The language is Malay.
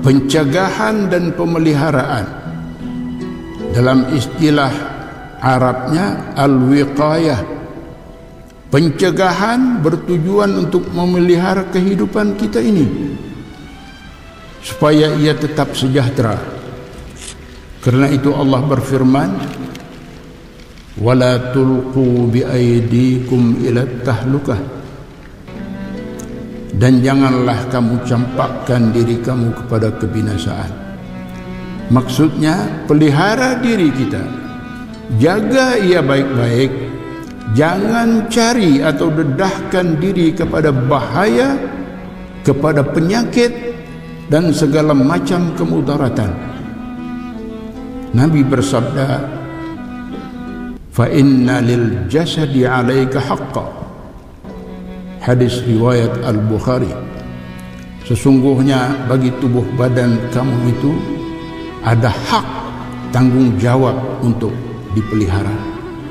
pencegahan dan pemeliharaan. Dalam istilah Arabnya al-wiqayah. Pencegahan bertujuan untuk memelihara kehidupan kita ini supaya ia tetap sejahtera. Karena itu Allah berfirman, wala tulqu biaidikum ila tahlukah, dan janganlah kamu campakkan diri kamu kepada kebinasaan. Maksudnya pelihara diri kita, jaga ia baik-baik, jangan cari atau dedahkan diri kepada bahaya, kepada penyakit dan segala macam kemudaratan. Nabi bersabda, fa inna lil jasadi 'alaika haqqan. Hadis riwayat Al-Bukhari. Sesungguhnya bagi tubuh badan kamu itu ada hak, tanggung jawab untuk dipelihara.